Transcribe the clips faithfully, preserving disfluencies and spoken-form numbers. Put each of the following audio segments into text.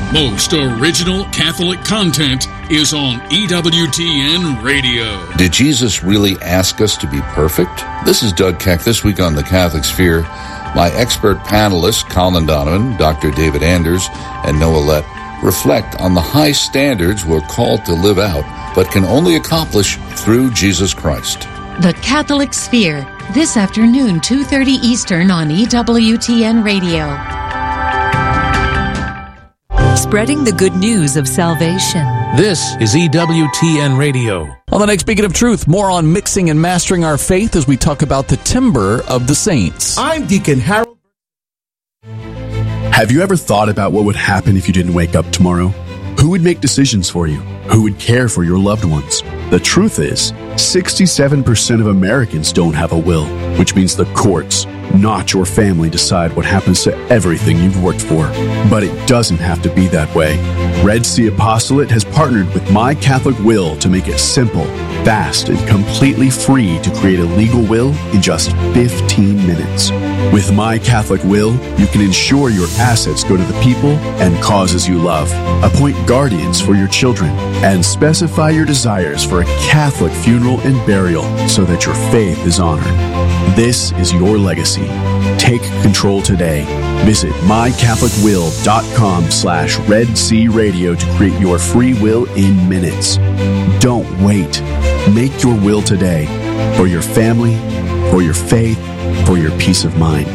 most original Catholic content is on E W T N Radio. Did Jesus really ask us to be perfect? This is Doug Keck. This week on The Catholic Sphere, my expert panelists, Colin Donovan, Doctor David Anders, and Noah Lett, reflect on the high standards we're called to live out, but can only accomplish through Jesus Christ. The Catholic Sphere, this afternoon, two thirty Eastern on E W T N Radio. Spreading the good news of salvation. This is E W T N Radio. On the next Beacon of Truth, more on mixing and mastering our faith as we talk about the timber of the saints. I'm Deacon Harold. Have you ever thought about what would happen if you didn't wake up tomorrow? Who would make decisions for you? Who would care for your loved ones? The truth is, sixty-seven percent of Americans don't have a will, which means the courts, not your family, decide what happens to everything you've worked for. But it doesn't have to be that way. Red Sea Apostolate has partnered with My Catholic Will to make it simple, fast, and completely free to create a legal will in just fifteen minutes. With My Catholic Will, you can ensure your assets go to the people and causes you love, appoint guardians for your children, and specify your desires for a Catholic funeral and burial so that your faith is honored. This is your legacy. Take control today. Visit mycatholicwill.com slash Red Sea Radio to create your free will in minutes. Don't wait. Make your will today for your family, for your faith, for your peace of mind.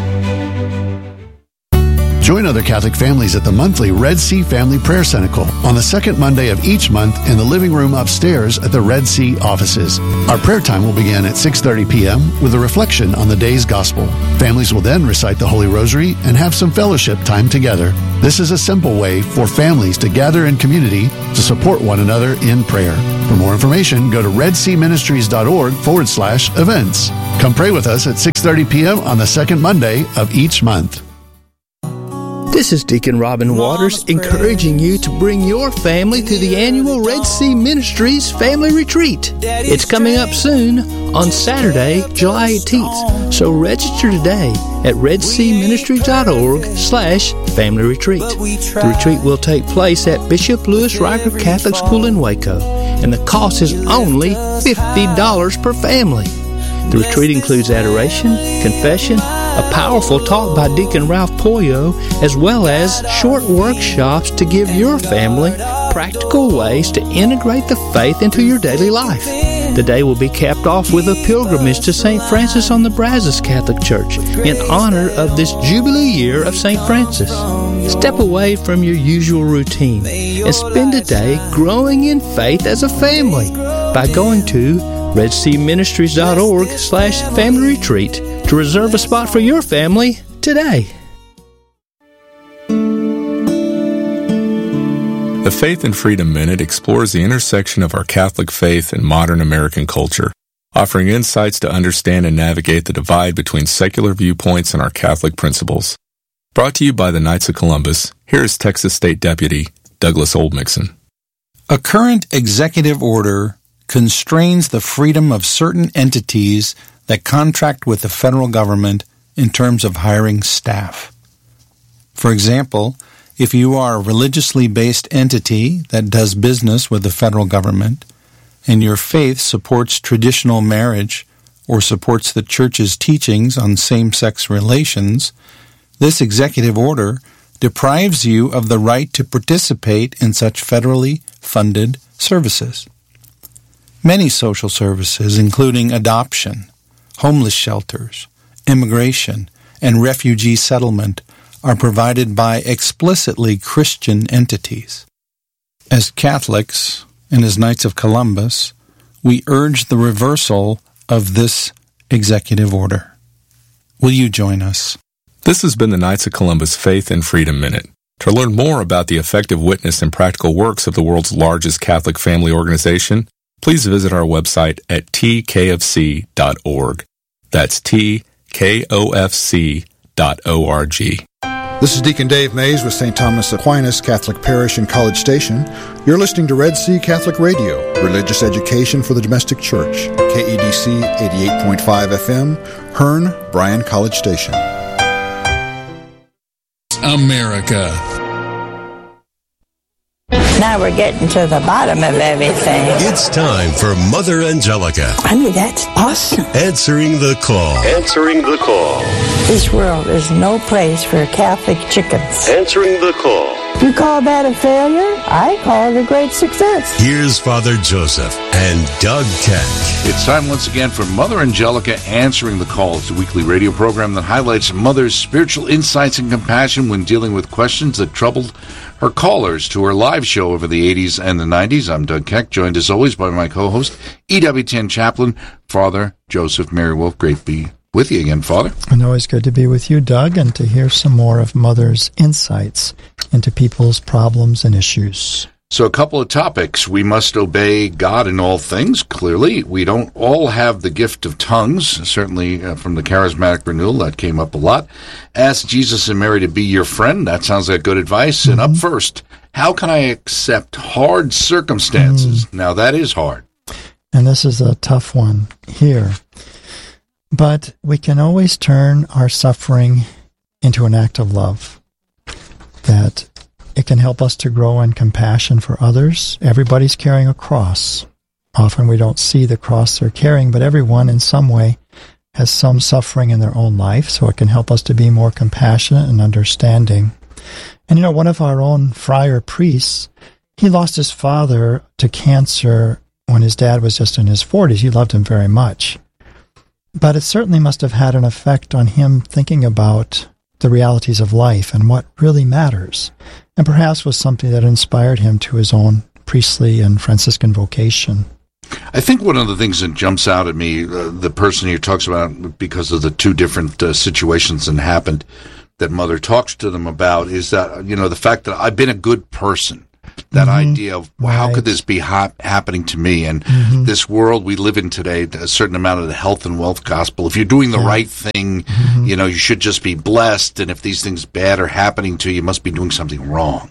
Join other Catholic families at the monthly Red Sea Family Prayer Cenacle on the second Monday of each month in the living room upstairs at the Red Sea offices. Our prayer time will begin at six thirty p.m. with a reflection on the day's gospel. Families will then recite the Holy Rosary and have some fellowship time together. This is a simple way for families to gather in community to support one another in prayer. For more information, go to redseaministries.org forward slash events. Come pray with us at six thirty p.m. on the second Monday of each month. This is Deacon Robin Waters encouraging you to bring your family to the annual Red Sea Ministries Family Retreat. It's coming up soon on Saturday, July eighteenth. So register today at redseaministries.org slash family retreat. The retreat will take place at Bishop Louis Riker Catholic School in Waco, and the cost is only fifty dollars per family. The retreat includes adoration, confession, a powerful talk by Deacon Ralph Poyo, as well as short workshops to give your family practical ways to integrate the faith into your daily life. The day will be capped off with a pilgrimage to Saint Francis on the Brazos Catholic Church in honor of this Jubilee year of Saint Francis. Step away from your usual routine and spend a day growing in faith as a family by going to redseaministries.org slash family retreat to reserve a spot for your family today. The Faith and Freedom Minute explores the intersection of our Catholic faith and modern American culture, offering insights to understand and navigate the divide between secular viewpoints and our Catholic principles. Brought to you by the Knights of Columbus, here is Texas State Deputy Douglas Oldmixon. A current executive order constrains the freedom of certain entities that contract with the federal government in terms of hiring staff. For example, if you are a religiously based entity that does business with the federal government, and your faith supports traditional marriage or supports the Church's teachings on same-sex relations, this executive order deprives you of the right to participate in such federally funded services. Many social services, including adoption, homeless shelters, immigration, and refugee settlement, are provided by explicitly Christian entities. As Catholics and as Knights of Columbus, we urge the reversal of this executive order. Will you join us? This has been the Knights of Columbus Faith and Freedom Minute. To learn more about the effective witness and practical works of the world's largest Catholic family organization, please visit our website at t k f c dot org. That's t k o f c dot org. This is Deacon Dave Mays with Saint Thomas Aquinas Catholic Parish in College Station. You're listening to Red Sea Catholic Radio, religious education for the domestic church. K E D C eighty-eight point five F M, Hearn, Bryan College Station. America. Now we're getting to the bottom of everything. It's time for Mother Angelica. I mean, that's awesome. Answering the call. Answering the call. This world is no place for Catholic chickens. Answering the call. You call that a failure? I call it a great success. Here's Father Joseph and Doug Keck. It's time once again for Mother Angelica Answering the Call. It's a weekly radio program that highlights Mother's spiritual insights and compassion when dealing with questions that troubled her callers to her live show over the eighties and the nineties. I'm Doug Keck, joined as always by my co-host, E W T N chaplain, Father Joseph Mary Wolf. Great to be with you again, Father. And always good to be with you, Doug, and to hear some more of Mother's insights into people's problems and issues. So a couple of topics. We must obey God in all things, clearly. We don't all have the gift of tongues, certainly uh, from the Charismatic Renewal, that came up a lot. Ask Jesus and Mary to be your friend. That sounds like good advice. Mm-hmm. And up first, how can I accept hard circumstances? Mm. Now, that is hard. And this is a tough one here. But we can always turn our suffering into an act of love. That it can help us to grow in compassion for others. Everybody's carrying a cross. Often we don't see the cross they're carrying, but everyone in some way has some suffering in their own life, so it can help us to be more compassionate and understanding. And you know, one of our own friar priests, he lost his father to cancer when his dad was just in his forties. He loved him very much. But it certainly must have had an effect on him thinking about the realities of life and what really matters, and perhaps was something that inspired him to his own priestly and Franciscan vocation. I think one of the things that jumps out at me, uh, the person here talks about, because of the two different uh, situations that happened that Mother talks to them about, is that, you know, the fact that I've been a good person. That mm-hmm. idea of, well, right. how could this be ha- happening to me? And mm-hmm. this world we live in today, a certain amount of the health and wealth gospel, if you're doing the yeah. right thing, mm-hmm. you know, you should just be blessed. And if these things bad are happening to you, you must be doing something wrong.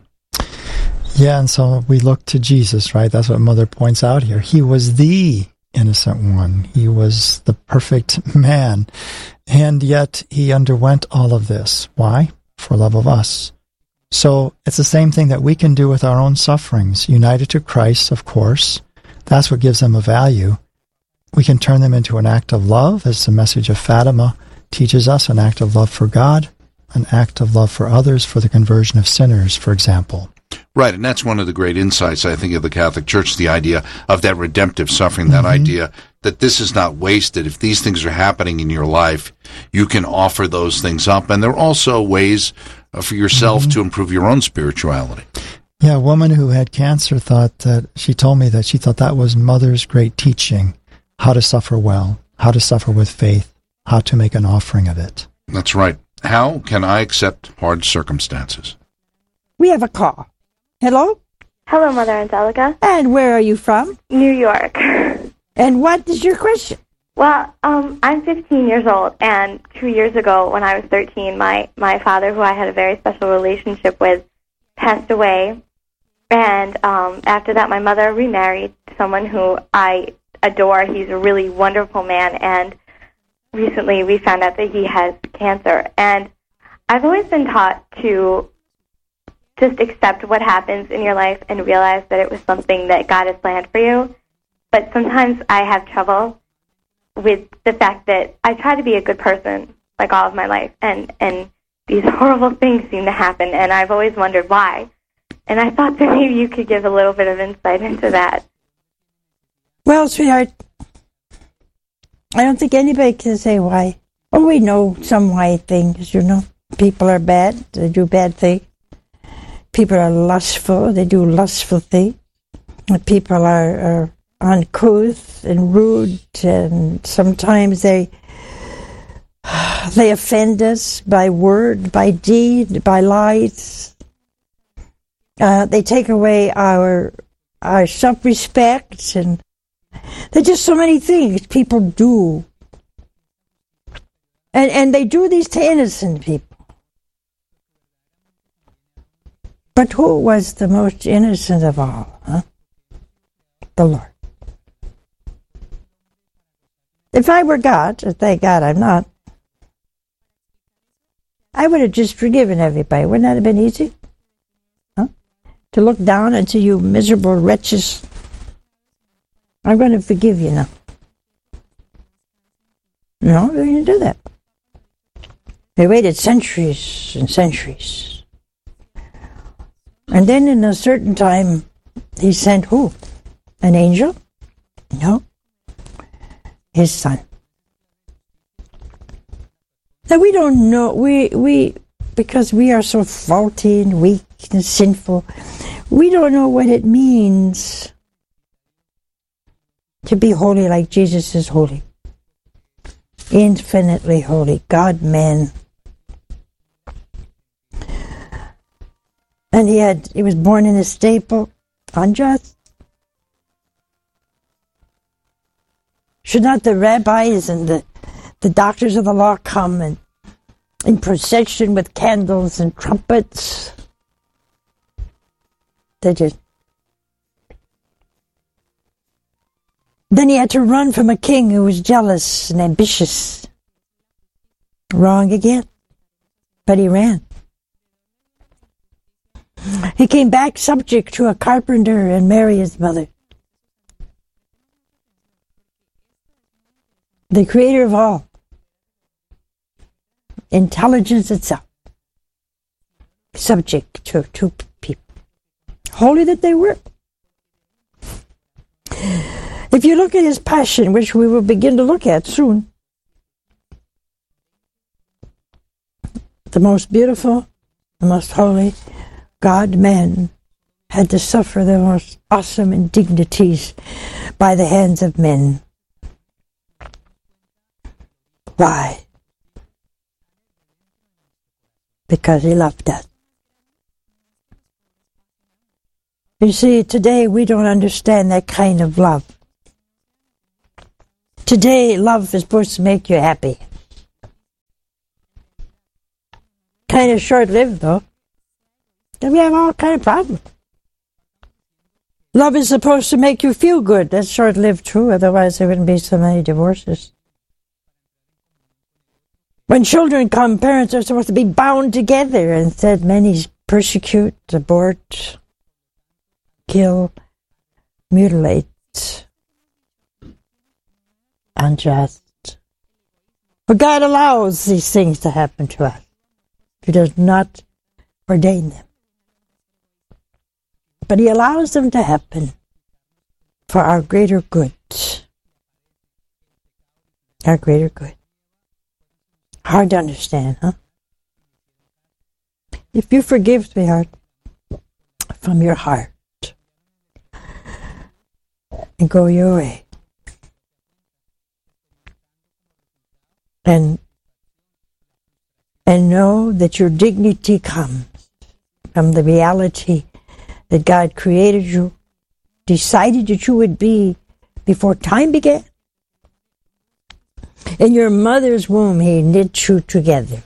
Yeah, and so we look to Jesus, right? That's what Mother points out here. He was the innocent one. He was the perfect man. And yet he underwent all of this. Why? For love of us. So it's the same thing that we can do with our own sufferings. United to Christ, of course. That's what gives them a value. We can turn them into an act of love, as the message of Fatima teaches us, an act of love for God, an act of love for others, for the conversion of sinners, for example. Right, and that's one of the great insights, I think, of the Catholic Church, the idea of that redemptive suffering, that mm-hmm. idea that this is not wasted. If these things are happening in your life, you can offer those things up. And there are also ways for yourself mm-hmm. to improve your own spirituality. Yeah, a woman who had cancer thought that, she told me that she thought that was Mother's great teaching, how to suffer well, how to suffer with faith, how to make an offering of it. That's right. How can I accept hard circumstances? We have a call. Hello? Hello, Mother Angelica. And where are you from? New York. And what is your question? Well, um, I'm fifteen years old, and two years ago, when I was thirteen, my, my father, who I had a very special relationship with, passed away. And um, after that, my mother remarried someone who I adore. He's a really wonderful man, and recently we found out that he has cancer. And I've always been taught to just accept what happens in your life and realize that it was something that God has planned for you. But sometimes I have trouble with the fact that I try to be a good person like all of my life, and, and these horrible things seem to happen, and I've always wondered why. And I thought that maybe you could give a little bit of insight into that. Well, sweetheart, I don't think anybody can say why. Oh, we know some why things, you know. People are bad, they do bad things. People are lustful, they do lustful things. People are, are uncouth and rude, and sometimes they they offend us by word, by deed, by lies. Uh, they take away our our self-respect, and there's just so many things people do. And and they do these to innocent people. But who was the most innocent of all? Huh? The Lord. If I were God, thank God I'm not, I would have just forgiven everybody. Wouldn't that have been easy? Huh? to look down into you miserable wretches. I'm going to forgive you now. No, they didn't do that. They waited centuries and centuries. And then in a certain time, he sent who? An angel? No. His son. Now we don't know, we, we, because we are so faulty and weak and sinful, we don't know what it means to be holy like Jesus is holy. Infinitely holy, God-man. And he had, he was born in a stable, unjust. Should not the rabbis and the, the doctors of the law come and in procession with candles and trumpets? They just. Then he had to run from a king who was jealous and ambitious. Wrong again. But he ran. He came back subject to a carpenter and Mary, his mother. The creator of all. Intelligence itself. Subject to two people. Holy that they were. If you look at his passion, which we will begin to look at soon, the most beautiful, the most holy God-man had to suffer the most awesome indignities by the hands of men. Why? Because he loved us. You see, today we don't understand that kind of love. Today, love is supposed to make you happy. Kind of short-lived, though. We have all kind of problems. Love is supposed to make you feel good. That's short-lived, too. Otherwise, there wouldn't be so many divorces. When children come, parents are supposed to be bound together. Instead, many persecute, abort, kill, mutilate. Unjust. But God allows these things to happen to us. He does not ordain them. But he allows them to happen for our greater good. Our greater good. Hard to understand, huh? If you forgive, sweetheart, from your heart, and go your way, and and know that your dignity comes from the reality that God created you, decided that you would be before time began. In your mother's womb, he knit you together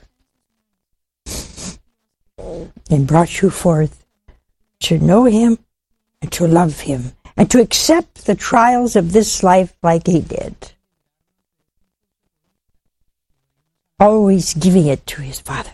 and brought you forth to know him and to love him and to accept the trials of this life like he did. Always giving it to his Father.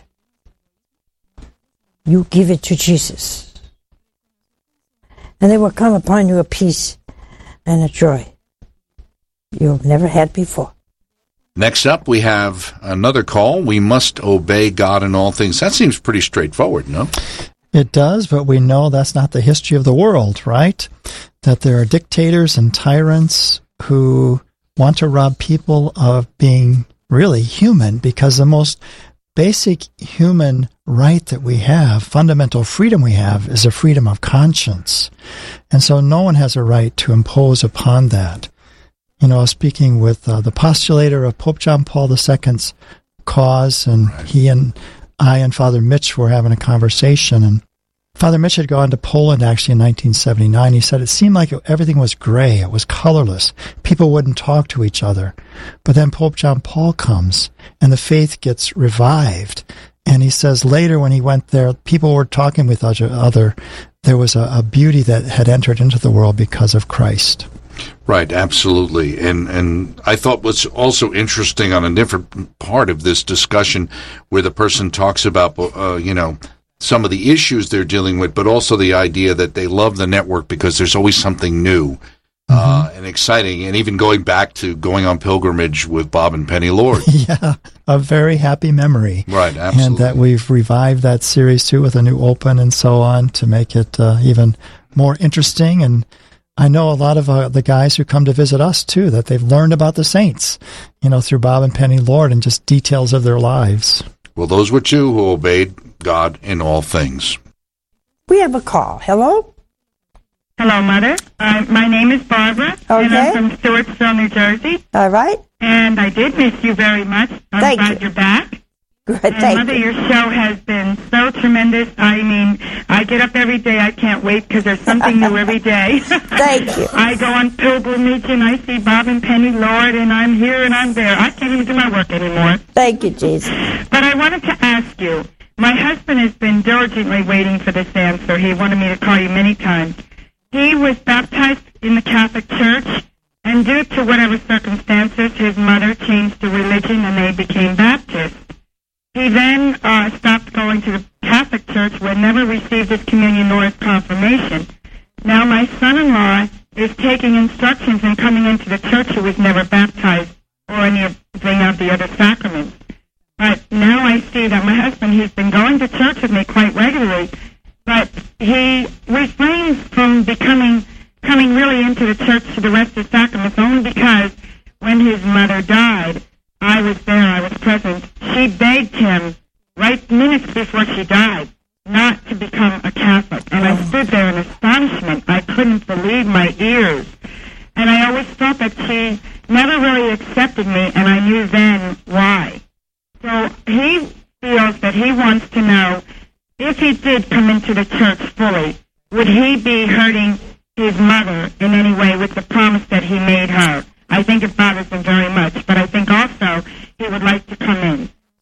You give it to Jesus. And there will come upon you a peace and a joy you've never had before. Next up, we have another call. We must obey God in all things. That seems pretty straightforward, no? It does, but we know that's not the history of the world, right? That there are dictators and tyrants who want to rob people of being really human, because the most basic human right that we have, fundamental freedom we have, is a freedom of conscience. And so no one has a right to impose upon that. You know, speaking with uh, the postulator of Pope John Paul the Second's cause, and he and I and Father Mitch were having a conversation, and Father Mitch had gone to Poland actually in nineteen seventy-nine. He said it seemed like everything was gray. It was colorless. People wouldn't talk to each other. But then Pope John Paul comes, and the faith gets revived. And he says later when he went there, people were talking with each other. There was a, a beauty that had entered into the world because of Christ. Right, absolutely. And and I thought what's also interesting on a different part of this discussion where the person talks about, uh, you know, some of the issues they're dealing with, but also the idea that they love the network because there's always something new. Uh, and exciting, and even going back to going on pilgrimage with Bob and Penny Lord. Yeah, a very happy memory. Right, absolutely. And that we've revived that series, too, with a new open and so on to make it uh, even more interesting. And I know a lot of uh, the guys who come to visit us, too, that they've learned about the saints, you know, through Bob and Penny Lord and just details of their lives. Well, those were two who obeyed God in all things. We have a call. Hello? Hello, Mother. Uh, my name is Barbara, okay. and I'm from Stewartsville, New Jersey. All right. And I did miss you very much. I'm Thank glad you. you're back. Good, and thank Mother, you. your show has been so tremendous. I mean, I get up every day. I can't wait because there's something new every day. Thank you. I go on pilgrimage and I see Bob and Penny Lord, and I'm here and I'm there. I can't even do my work anymore. Thank you, Jesus. But I wanted to ask you, my husband has been diligently waiting for this answer. He wanted me to call you many times. He was baptized in the Catholic Church, and due to whatever circumstances, his mother changed the religion and they became Baptists. He then uh, stopped going to the Catholic Church, but never received his communion nor his confirmation. Now my son-in-law is taking instructions and coming into the church who was never baptized or any of the other sacraments. But now I see that my husband, he's been going to church with me quite regularly, but he refrains from becoming, coming really into the church to the rest of the sacraments only because when his mother died, I was there, I was present. She begged him right minutes before she died not to become a Catholic. And I stood there in astonishment. I couldn't believe my ears. And I always thought that she never really accepted me, and I knew then why. So he feels that he wants to know, if he did come into the church fully, would he be hurting his mother in any way with the promise that he made her? I think it bothers him